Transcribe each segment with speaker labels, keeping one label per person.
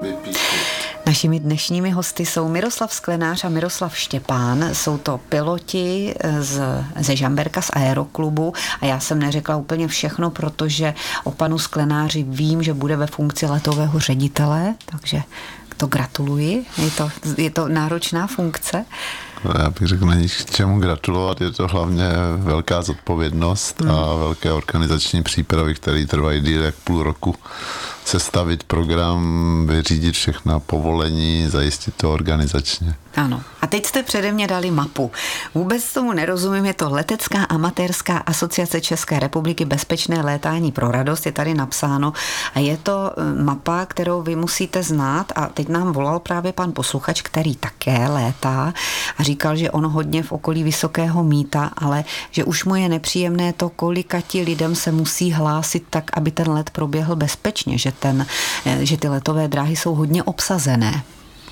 Speaker 1: Našimi dnešními hosty jsou Miroslav Sklenář a Miroslav Štěpán. Jsou to piloti ze Žamberka, z Aeroklubu a já jsem neřekla úplně všechno, protože o panu Sklenáři vím, že bude ve funkci letového ředitele, takže to gratuluji. Je to náročná funkce.
Speaker 2: Já bych řekl, není k čemu gratulovat, je to hlavně velká zodpovědnost a velké organizační přípravy, které trvají díl jak půl roku. Sestavit program, vyřídit všechna povolení, zajistit to organizačně.
Speaker 1: Ano. A teď jste přede mě dali mapu. Vůbec tomu nerozumím, je to Letecká amatérská asociace České republiky Bezpečné létání pro radost, je tady napsáno a je to mapa, kterou vy musíte znát a teď nám volal právě pan posluchač, který také létá a říkal, že on hodně v okolí Vysokého Mýta, ale že už mu je nepříjemné to, kolika ti lidem se musí hlásit tak, aby ten let proběhl bezpečně, že ty letové dráhy jsou hodně obsazené.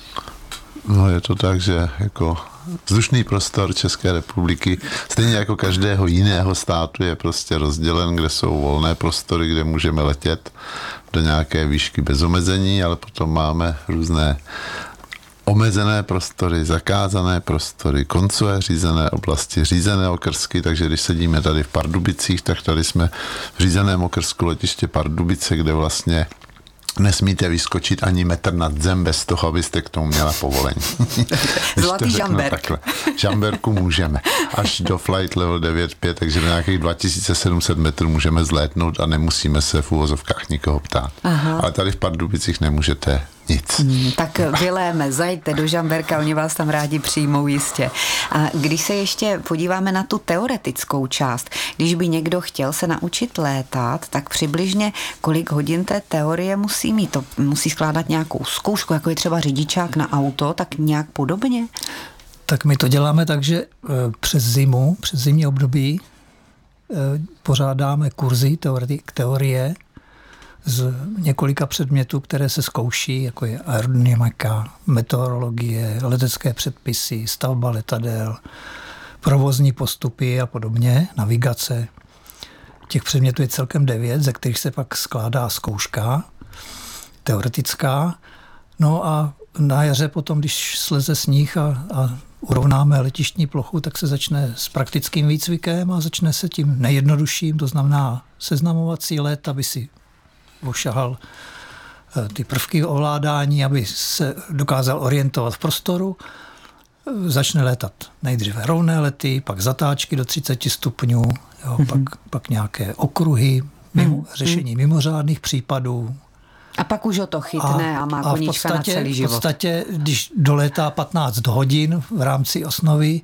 Speaker 2: No je to tak, že jako vzdušný prostor České republiky, stejně jako každého jiného státu, je prostě rozdělen, kde jsou volné prostory, kde můžeme letět do nějaké výšky bez omezení, ale potom máme různé omezené prostory, zakázané prostory, koncové řízené oblasti, řízené okrsky, takže když sedíme tady v Pardubicích, tak tady jsme v řízeném okrsku letiště Pardubice, kde vlastně nesmíte vyskočit ani metr nad zem bez toho, abyste k tomu měla povolení.
Speaker 1: Zlatý Žamberk.
Speaker 2: Žamberku můžeme. Až do flight level 9.5, takže do nějakých 2700 metrů můžeme zlétnout a nemusíme se v uvozovkách nikoho ptát. Aha. Ale tady v Pardubicích nemůžete nic.
Speaker 1: Tak vyléme, zajďte do Žamberka, oni vás tam rádi přijmou jistě. A když se ještě podíváme na tu teoretickou část, když by někdo chtěl se naučit létat, tak přibližně kolik hodin té teorie musí mít? To musí skládat nějakou zkoušku, jako je třeba řidičák na auto, tak nějak podobně?
Speaker 3: Tak my to děláme tak, že přes zimní období pořádáme kurzy teorie z několika předmětů, které se zkouší, jako je aerodynamika, meteorologie, letecké předpisy, stavba letadel, provozní postupy a podobně, navigace. Těch předmětů je celkem 9, ze kterých se pak skládá zkouška teoretická. No a na jaře potom, když sleze sníh a urovnáme letištní plochu, tak se začne s praktickým výcvikem a začne se tím nejjednodušším, to znamená seznamovací let, aby si ošahal ty prvky ovládání, aby se dokázal orientovat v prostoru. Začne létat nejdříve rovné lety, pak zatáčky do 30 stupňů, jo, pak nějaké okruhy, řešení mimořádných případů.
Speaker 1: A pak už ho to chytne a má koníčka na celý život.
Speaker 3: V podstatě, když dolétá 15 hodin v rámci osnovy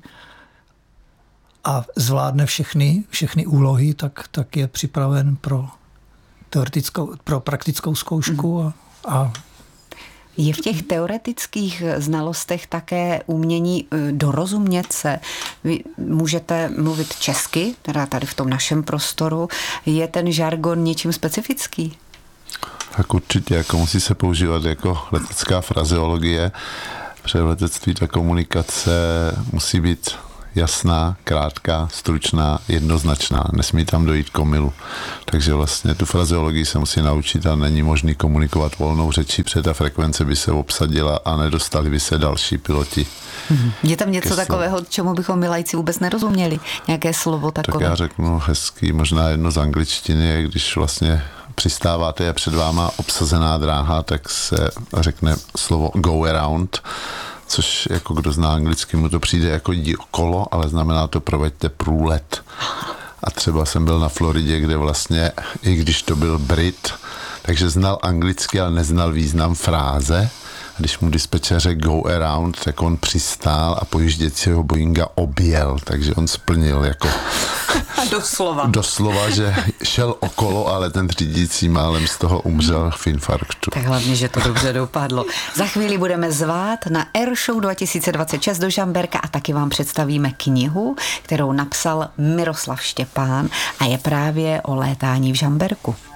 Speaker 3: a zvládne všechny úlohy, tak je připraven pro praktickou zkoušku a
Speaker 1: je v těch teoretických znalostech také umění dorozumět se. Vy můžete mluvit česky, teda tady v tom našem prostoru. Je ten žargon něčím specifický?
Speaker 2: Tak určitě, jako musí se používat jako letecká frazeologie. Při letectví ta komunikace musí být jasná, krátká, stručná, jednoznačná. Nesmí tam dojít k omylu. Takže vlastně tu frazeologii se musí naučit a není možný komunikovat volnou řečí, protože ta frekvence by se obsadila a nedostali by se další piloti.
Speaker 1: Je tam něco takového, čemu bychom my laici vůbec nerozuměli? Nějaké slovo takové?
Speaker 2: Tak já řeknu hezký, možná jedno z angličtiny, když vlastně přistáváte, je před váma obsazená dráha, tak se řekne slovo go around, což jako kdo zná anglicky, mu to přijde jako jdi okolo, ale znamená to proveďte průlet. A třeba jsem byl na Floridě, kde vlastně, i když to byl Brit, takže znal anglicky, ale neznal význam fráze. A když mu dispečer řekl go around, tak on přistál a pojížděcího Boeinga objel, takže on splnil jako doslova, že šel okolo, ale ten řídící málem z toho umřel v infarktu.
Speaker 1: Tak hlavně, že to dobře dopadlo. Za chvíli budeme zvát na Airshow 2026 do Žamberka a taky vám představíme knihu, kterou napsal Miroslav Štěpán a je právě o létání v Žamberku.